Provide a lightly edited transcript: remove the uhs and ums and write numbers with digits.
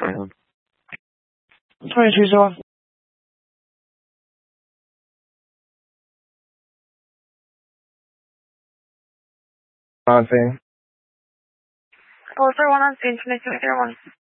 23's off. On scene. 441 on scene, 2201.